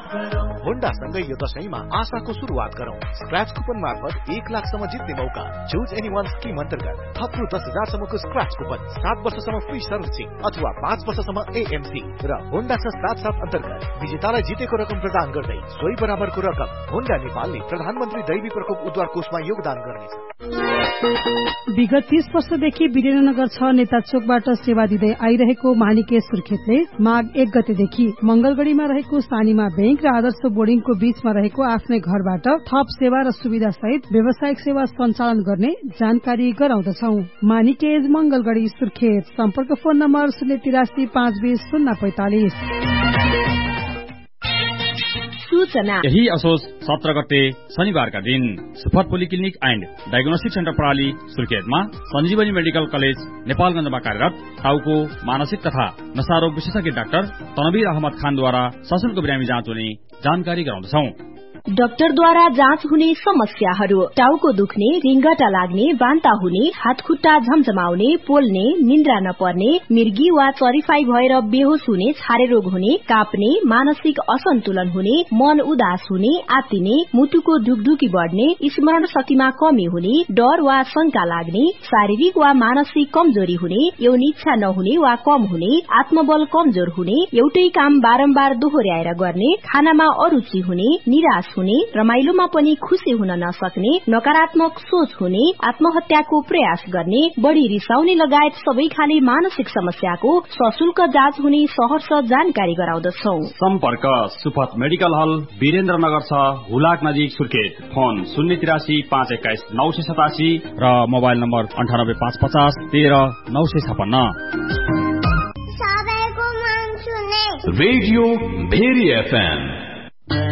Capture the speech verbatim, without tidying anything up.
Honda सँगै यो दशैंमा आशाको सुरुवात गरौं। स्क्रैच कुपन मार्फत एक लाखसम्म जित्ने मौका। चुज एनी वान स्किम अन्तर्गत थप रु दस हजारसम्मको स्क्रैच कुपन, सात वर्षसम्म फ्री सर्भिसिङ अथवा पाँच वर्षसम्म एएमसी र होन्डा छ साथ साथ अन्तर्गत विजेतालाई जितेको रकम प्रदान गर्दै सोही बराबरको रकम होन्डा नेपालले प्रधानमन्त्री दैवी प्रकोप उद्धार कोषमा योगदान गर्नेछ। विगत तीस वर्षदेखि वीरेन्द्रनगर छ नेता चोकबाट सेवा दिँदै आइरहेको मानिके सुर्खेतले माघ एक गतेदेखि मंगलगढ़ीमा रहेको सानीमा बैंक र आदर्श बोर्डिङको बीचमा रहेको आफ्नै घरबाट थप सेवा र सुविधा सहित व्यावसायिक सेवा सञ्चालन गर्ने जानकारी गराउँदछौ। मानिकेज मंगलगढ़ी सुर्खेत। सम्पर्क फोन नम्बर शून्य तिरासी पाँच बीस शून्य पैंतालिस। यही असोज सत्र गते शनिबारका दिन super polyclinic and diagnostic centre प्रणाली सुर्खेतमा सञ्जीवनी मेडिकल कलेज नेपालगञ्जमा कार्यरत टाउको मानसिक तथा नशारोग विशेषज्ञ डाक्टर तनवीर अहमद खानद्वारा सशुल्क बिरामी जाँच हुने जानकारी गराउँदछौ। डाक्टरद्वारा जाँच हुने समस्याहरू: टाउको दुख्ने, रिङ्गटा लाग्ने, बान्ता हुने, हात खुट्टा झमझमाउने, पोल्ने, निन्द्रा नपर्ने, मिर्गी वा चरिफाई भएर बेहोस हुने, छारे रोग हुने, काप्ने, मानसिक असन्तुलन हुने, मन उदास हुने, आत्तिने, मुटुको ढुकढुकी बढ्ने, स्मरण शक्तिमा कमी हुने, डर वा शंका लाग्ने, शारीरिक वा मानसिक कमजोरी हुने, यौन इच्छा नहुने वा कम हुने, आत्मबल कमजोर हुने, एउटै काम बारम्बार दोहोर्याएर गर्ने, खानामा अरुचि हुने, निराश हुने, रमाइलोमा पनि खुशी हुन नसक्ने, नकारात्मक सोच हुने, आत्महत्याको प्रयास गर्ने, बढ़ी रिसाउने लगायत सबै खाले मानसिक समस्याको सशुल्क जाँच हुने सहर्ष जानकारी गराउँदछौ। सम्पर्क सुपथ मेडिकल हल वीरेन्द्रनगर छ हुलाक नजिक सुर्खेत। फोन शून्य तिरासी पाँच एक्काइस नौ सय सतासी र मोबाइल नम्बर अन्ठानब्बे पाँच पचास तेह्र नौ सय छपन्न। Radio very FM